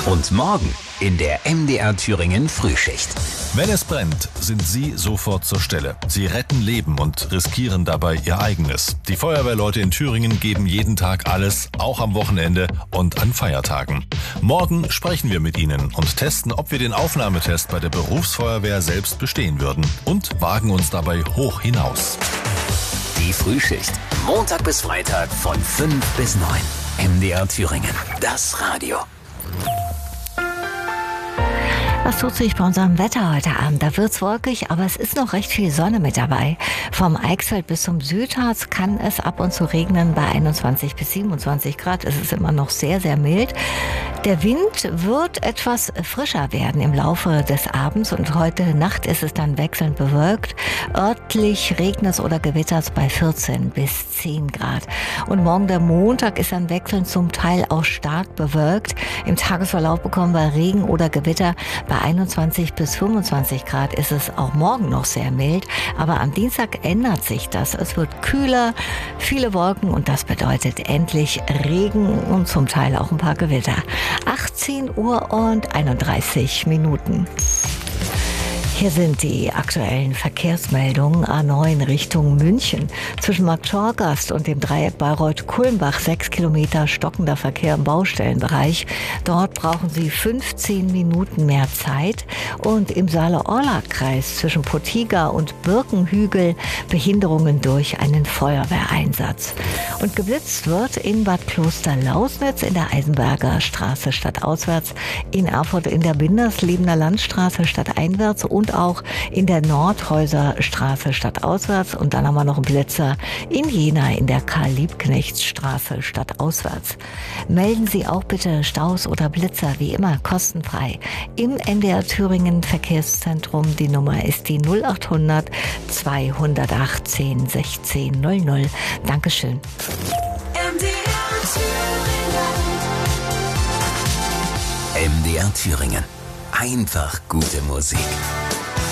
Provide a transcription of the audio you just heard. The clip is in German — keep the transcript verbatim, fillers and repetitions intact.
Und morgen in der M D R Thüringen Frühschicht. Wenn es brennt, sind Sie sofort zur Stelle. Sie retten Leben und riskieren dabei Ihr eigenes. Die Feuerwehrleute in Thüringen geben jeden Tag alles, auch am Wochenende und an Feiertagen. Morgen sprechen wir mit Ihnen und testen, ob wir den Aufnahmetest bei der Berufsfeuerwehr selbst bestehen würden und wagen uns dabei hoch hinaus. Die Frühschicht. Montag bis Freitag von fünf bis neun. M D R Thüringen. Das Radio. Was tut sich bei unserem Wetter heute Abend? Da wird's wolkig, aber es ist noch recht viel Sonne mit dabei. Vom Eichsfeld bis zum Südharz kann es ab und zu regnen bei einundzwanzig bis siebenundzwanzig Grad. Es ist immer noch sehr, sehr mild. Der Wind wird etwas frischer werden im Laufe des Abends und heute Nacht ist es dann wechselnd bewölkt. Örtlich regnet es oder gewittert es bei vierzehn bis zehn Grad. Und morgen der Montag ist dann wechselnd zum Teil auch stark bewölkt. Im Tagesverlauf bekommen wir Regen oder Gewitter. Bei einundzwanzig bis fünfundzwanzig Grad ist es auch morgen noch sehr mild. Aber am Dienstag ändert sich das. Es wird kühler, viele Wolken und das bedeutet endlich Regen und zum Teil auch ein paar Gewitter. achtzehn Uhr und einunddreißig Minuten. Hier sind die aktuellen Verkehrsmeldungen. A neun Richtung München. Zwischen Markt-Schorgast und dem Dreieck Bayreuth-Kulmbach sechs Kilometer stockender Verkehr im Baustellenbereich. Dort brauchen Sie fünfzehn Minuten mehr Zeit. Und im Saale-Orla-Kreis zwischen Potiga und Birkenhügel Behinderungen durch einen Feuerwehreinsatz. Und geblitzt wird in Bad Kloster-Lausnitz in der Eisenberger Straße stadtauswärts, in Erfurt in der Binderslebener Landstraße stadteinwärts und auch in der Nordhäuser Straße stadtauswärts. Und dann haben wir noch einen Blitzer in Jena in der Karl-Liebknechts-Straße stadtauswärts. Melden Sie auch bitte Staus oder Blitzer, wie immer kostenfrei, im M D R Thüringen Verkehrszentrum. Die Nummer ist die null achthundert zweihundertachtzehn sechzehn null null. Dankeschön. M D R Thüringen. M D R Thüringen. Einfach gute Musik.